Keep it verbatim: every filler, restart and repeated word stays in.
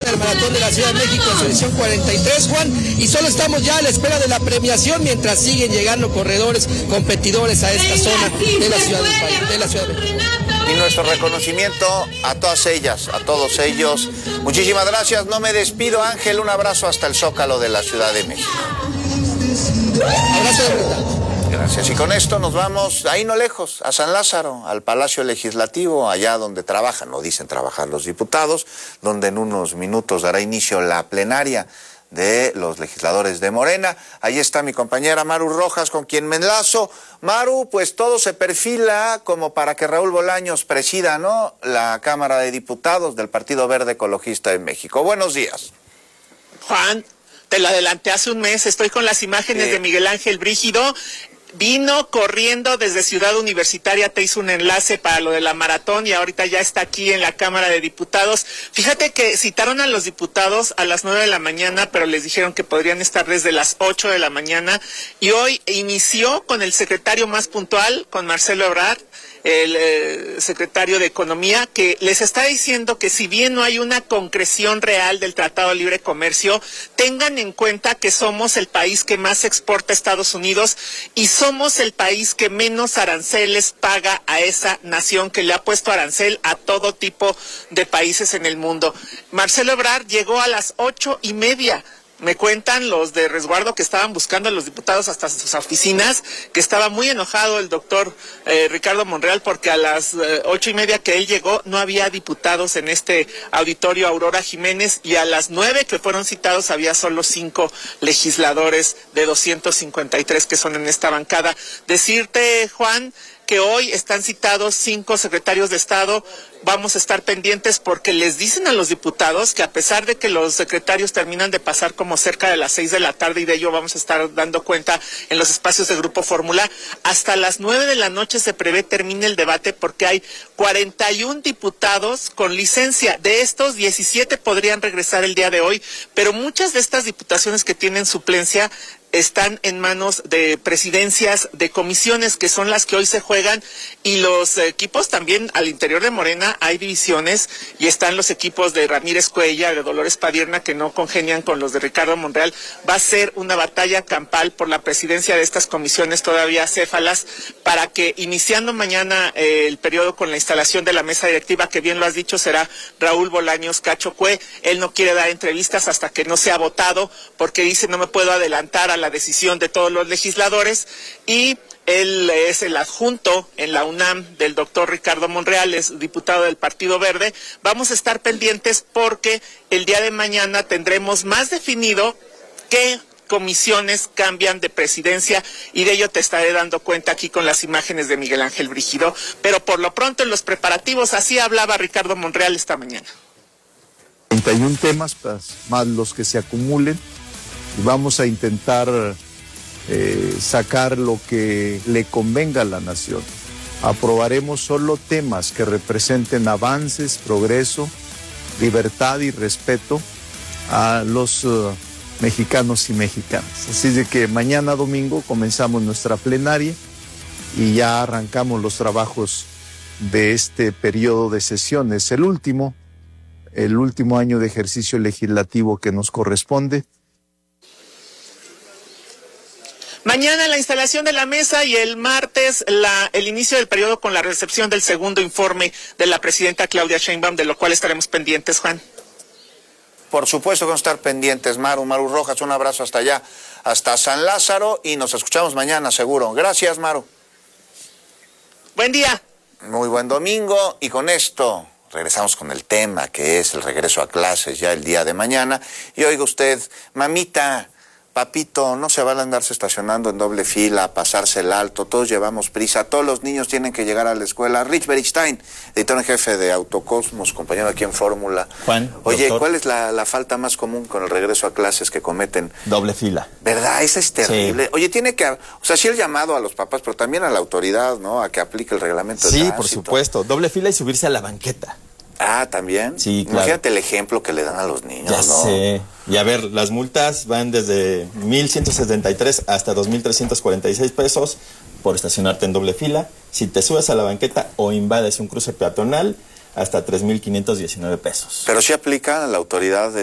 del Maratón de la Ciudad de México en su edición cuarenta y tres, Juan, y solo estamos ya a la espera de la premiación mientras siguen llegando corredores, competidores a esta zona de la Ciudad del país, de la Ciudad de México. Y nuestro reconocimiento a todas ellas, a todos ellos. Muchísimas gracias, no me despido, Ángel, un abrazo hasta el Zócalo de la Ciudad de México. Abrazo de verdad. Gracias. Y con esto nos vamos, ahí no lejos, a San Lázaro, al Palacio Legislativo, allá donde trabajan, no dicen trabajar los diputados, donde en unos minutos dará inicio la plenaria de los legisladores de Morena. Ahí está mi compañera Maru Rojas, con quien me enlazo. Maru, pues todo se perfila como para que Raúl Bolaños presida, ¿no?, la Cámara de Diputados del Partido Verde Ecologista de México. Buenos días. Juan, te lo adelanté hace un mes, estoy con las imágenes sí. de Miguel Ángel Brígido. Vino corriendo desde Ciudad Universitaria, te hizo un enlace para lo de la maratón y ahorita ya está aquí en la Cámara de Diputados. Fíjate que citaron a los diputados a las nueve de la mañana, pero les dijeron que podrían estar desde las ocho de la mañana. Y hoy inició con el secretario más puntual, con Marcelo Ebrard, el eh, secretario de Economía, que les está diciendo que si bien no hay una concreción real del Tratado de Libre Comercio, tengan en cuenta que somos el país que más exporta a Estados Unidos y somos el país que menos aranceles paga a esa nación que le ha puesto arancel a todo tipo de países en el mundo. Marcelo Ebrard llegó a las ocho y media. Me cuentan los de resguardo que estaban buscando a los diputados hasta sus oficinas, que estaba muy enojado el doctor eh, Ricardo Monreal porque a las eh, ocho y media que él llegó no había diputados en este auditorio Aurora Jiménez y a las nueve que fueron citados había solo cinco legisladores de doscientos cincuenta y tres que son en esta bancada. Decirte, Juan, que hoy están citados cinco secretarios de Estado. Vamos a estar pendientes porque les dicen a los diputados que a pesar de que los secretarios terminan de pasar como cerca de las seis de la tarde, y de ello vamos a estar dando cuenta en los espacios de Grupo Fórmula, hasta las nueve de la noche se prevé termine el debate porque hay cuarenta y un diputados con licencia. De estos, diecisiete podrían regresar el día de hoy, pero muchas de estas diputaciones que tienen suplencia están en manos de presidencias de comisiones, que son las que hoy se juegan, y los equipos también al interior de Morena hay divisiones, y están los equipos de Ramírez Cuellar, de Dolores Padierna, que no congenian con los de Ricardo Monreal. Va a ser una batalla campal por la presidencia de estas comisiones todavía céfalas, para que iniciando mañana eh, el periodo con la instalación de la mesa directiva, que bien lo has dicho, será Raúl Bolaños Cacho Cue. Él no quiere dar entrevistas hasta que no sea votado, porque dice no me puedo adelantar a la decisión de todos los legisladores, y él es el adjunto en la UNAM del doctor Ricardo Monreal, es diputado del Partido Verde. Vamos a estar pendientes porque el día de mañana tendremos más definido qué comisiones cambian de presidencia, y de ello te estaré dando cuenta aquí con las imágenes de Miguel Ángel Brígido. Pero por lo pronto en los preparativos, así hablaba Ricardo Monreal esta mañana. treinta y un temas más los que se acumulen, y vamos a intentar eh, sacar lo que le convenga a la nación. Aprobaremos solo temas que representen avances, progreso, libertad y respeto a los uh, mexicanos y mexicanas. Así de que mañana domingo comenzamos nuestra plenaria y ya arrancamos los trabajos de este periodo de sesiones, el último, el último año de ejercicio legislativo que nos corresponde. Mañana la instalación de la mesa y el martes la, el inicio del periodo con la recepción del segundo informe de la presidenta Claudia Sheinbaum, de lo cual estaremos pendientes, Juan. Por supuesto que vamos a estar pendientes, Maru. Maru Rojas, un abrazo hasta allá, hasta San Lázaro, y nos escuchamos mañana seguro. Gracias, Maru. Buen día. Muy buen domingo, y con esto regresamos con el tema que es el regreso a clases ya el día de mañana. Y oiga usted, mamita, papito, no se van a andarse estacionando en doble fila, a pasarse el alto, todos llevamos prisa, todos los niños tienen que llegar a la escuela. Rich Berichstein, editor en jefe de Autocosmos, compañero aquí en Fórmula. Juan, oye, doctor, ¿cuál es la, la falta más común con el regreso a clases que cometen? Doble fila. ¿Verdad? Esa es terrible. Sí. Oye, tiene que, o sea, sí el llamado a los papás, pero también a la autoridad, ¿no? A que aplique el reglamento de Sí, tránsito. por supuesto. Doble fila y subirse a la banqueta. Ah, ¿también? Sí, claro. Imagínate el ejemplo que le dan a los niños, Ya ¿no? sé. Y a ver, las multas van desde mil ciento setenta y tres hasta dos mil trescientos cuarenta y seis pesos por estacionarte en doble fila. Si te subes a la banqueta o invades un cruce peatonal, hasta tres mil quinientos diecinueve pesos. Pero sí aplica a la autoridad de